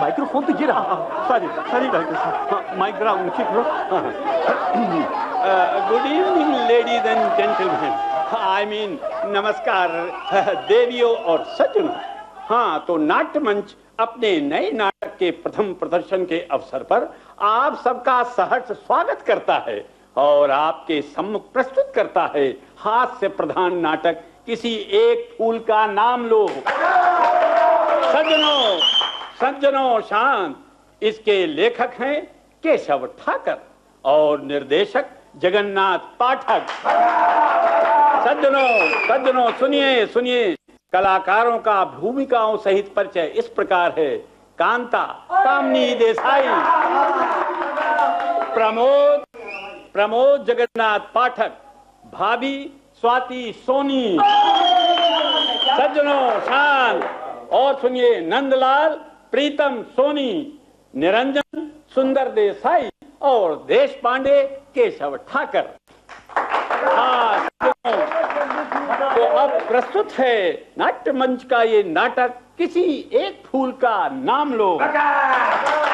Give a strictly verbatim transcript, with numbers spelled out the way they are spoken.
Microphone तो ये रहा। सॉरी सॉरी डॉक्टर साहब, माइक्रोफोन ऊंची करो। Good evening ladies and gentleman, I mean नमस्कार देवियों और सज्जनों। हाँ, तो नाट्य मंच अपने नए नाटक के प्रथम प्रदर्शन के अवसर पर आप सबका सहर्ष स्वागत करता है और आपके सम्मुख प्रस्तुत करता है हास्य प्रधान नाटक किसी एक फूल का नाम लो। सज्जनों सज्जनों शांत। इसके लेखक हैं केशव ठाकर और निर्देशक जगन्नाथ पाठक। सज्जनों सज्जनों सुनिए सुनिए। कलाकारों का भूमिकाओं सहित परिचय इस प्रकार है। कांता कामनी देसाई, प्रमोद प्रमोद जगन्नाथ पाठक, भाभी स्वाति सोनी। सज्जनों शांत और सुनिए। नंदलाल प्रीतम सोनी, निरंजन सुंदर देसाई और देश पांडे केशव ठाकर। हाँ, तो अब प्रस्तुत है नाट्य मंच का ये नाटक किसी एक फूल का नाम लो।